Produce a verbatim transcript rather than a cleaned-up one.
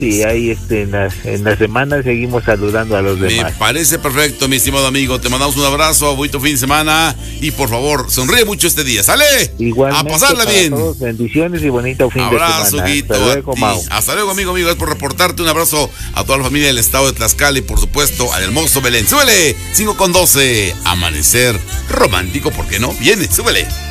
Y ahí este, en, la, en la semana seguimos saludando a los demás. Me parece perfecto, mi estimado amigo. Te mandamos un abrazo, bonito fin de semana. Y por favor, sonríe mucho este día, ¿sale? Igualmente. A pasarla para bien. Todos, bendiciones y bonito fin abrazo, de semana. Guito, Hasta luego, Mau. Hasta luego, amigo, amigo. Gracias por reportarte. Un abrazo a toda la familia del estado de Tlaxcala y, por supuesto, al hermoso Belén. Súbele, cinco con doce. Amanecer romántico, ¿por qué no? Viene, súbele.